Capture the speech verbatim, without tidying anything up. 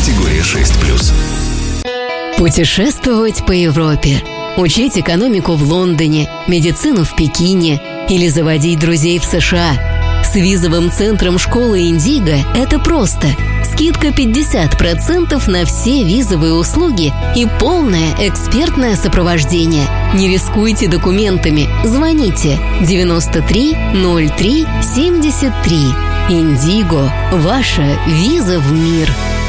Категория шесть плюс. Путешествовать по Европе, учить экономику в Лондоне, медицину в Пекине или заводить друзей в США. С визовым центром школы «Индиго» это просто. Скидка пятьдесят процентов на все визовые услуги и полное экспертное сопровождение. Не рискуйте документами. Звоните девяносто три ноль три семьдесят три. «Индиго» – ваша виза в мир.